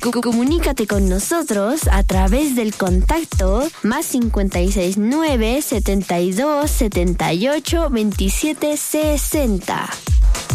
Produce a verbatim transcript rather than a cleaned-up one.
Comunícate con nosotros a través del contacto más cincuenta y seis nueve setenta y dos setenta y ocho veintisiete sesenta.